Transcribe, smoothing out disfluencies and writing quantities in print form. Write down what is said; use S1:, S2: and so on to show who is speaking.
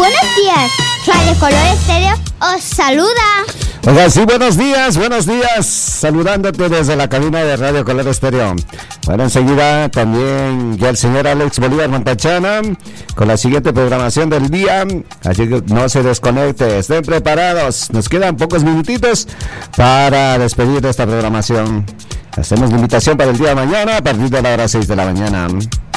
S1: Buenos días, Radio Color Estéreo os saluda.
S2: Oiga, sí, buenos días, saludándote desde la cabina de Radio Color Estéreo. Bueno, enseguida también ya el señor Alex Bolívar Montachana con la siguiente programación del día, así que no se desconecte, estén preparados, nos quedan pocos minutitos para despedir de esta programación. Hacemos la invitación para el día de mañana a partir de la hora 6 de la mañana.